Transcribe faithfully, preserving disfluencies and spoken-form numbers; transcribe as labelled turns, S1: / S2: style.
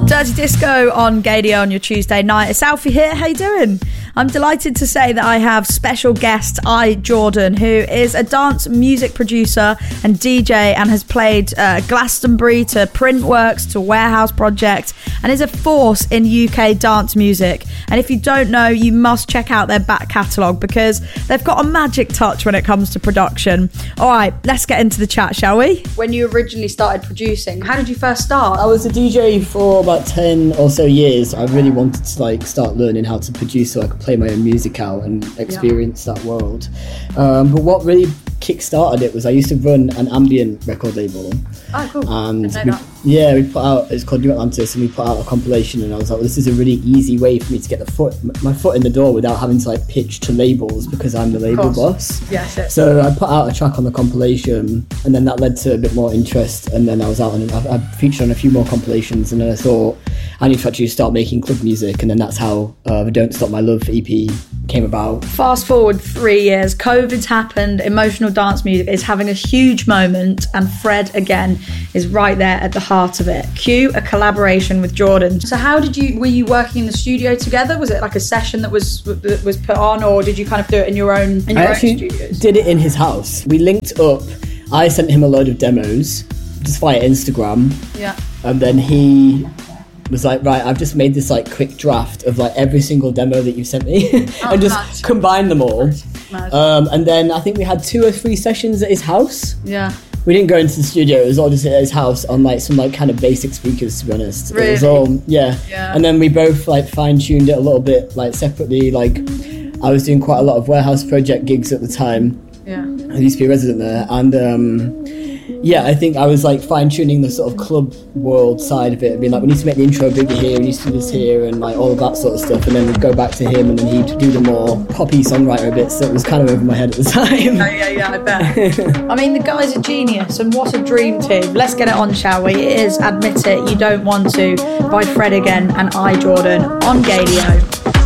S1: Dirty Disco on Gadio on your Tuesday night. It's Alfie here. How you doing? I'm delighted to say that I have special guest I, Jordan, who is a dance music producer and D J and has played uh, Glastonbury to Printworks to Warehouse Project and is a force in U K dance music. And if you don't know, you must check out their back catalogue because they've got a magic touch when it comes to production. All right, let's get into the chat, shall we? When you originally started producing, how did you first start?
S2: I was a D J for about ten or so years. I really wanted to like start learning how to produce so I could play my own music out and experience yeah. that world. Um, but what really kick-started it was I used to run an ambient record label.
S1: Oh, cool.
S2: And
S1: I
S2: we,
S1: know that.
S2: yeah, we put out, it's called New Atlantis, and we put out a compilation, and I was like, well, this is a really easy way for me to get the foot, my foot in the door without having to like pitch to labels because I'm the label boss.
S1: Yes. It.
S2: So I put out a track on the compilation, and then that led to a bit more interest, and then I was out and I, I featured on a few more compilations, and then I thought I need to actually start making club music, and then that's how uh, the Don't Stop My Love E P came about.
S1: Fast forward three years, COVID's happened, emotional dance music is having a huge moment, and Fred again is right there at the heart of it. Cue a collaboration with Jordan. So how did you, were you working in the studio together? Was it like a session that was that was put on, or did you kind of do it in your own, in your
S2: I
S1: own
S2: actually
S1: studios?
S2: did it in his house. We linked up, I sent him a load of demos just via Instagram.
S1: Yeah.
S2: And then he was like, right, I've just made this like quick draft of like every single demo that you've sent me
S1: Oh,
S2: and just
S1: nice.
S2: combined them all.
S1: Nice.
S2: Um, and then I think we had two or three sessions at his house.
S1: Yeah.
S2: We didn't go into the studio, it was all just at his house on like some like kind of basic speakers, to be honest.
S1: Really?
S2: It was all, yeah.
S1: Yeah.
S2: And then we both like fine-tuned it a little bit like separately. Like I was doing quite a lot of Warehouse Project gigs at the time.
S1: Yeah.
S2: I used to be a resident there, and um, yeah, I think I was like fine-tuning the sort of club world side of it, being like, we need to make the intro bigger here, we need to do this here, and like all of that sort of stuff, and then we'd go back to him, and then he'd do the more poppy songwriter bits that was kind of over my head at the time.
S1: Yeah, yeah, yeah, I bet. I mean, the guy's a genius, and what a dream team. Let's get it on, shall we? It is Admit It, You Don't Want To by Fred again and I, Jordan, on Gadio.